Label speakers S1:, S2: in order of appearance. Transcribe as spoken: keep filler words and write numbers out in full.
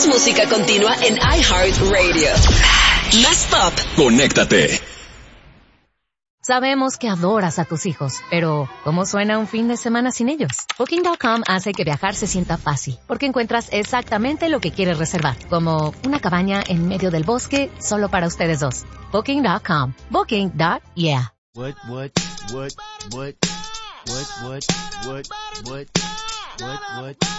S1: Más música continua en iHeartRadio. Más pop.
S2: Conéctate.
S3: Sabemos que adoras a tus hijos, pero ¿cómo suena un fin de semana sin ellos? Booking punto com hace que viajar se sienta fácil, porque encuentras exactamente lo que quieres reservar, como una cabaña en medio del bosque solo para ustedes dos. Booking punto com. Booking. Yeah.
S4: What, what, what, what, what, what, what, what, what, what.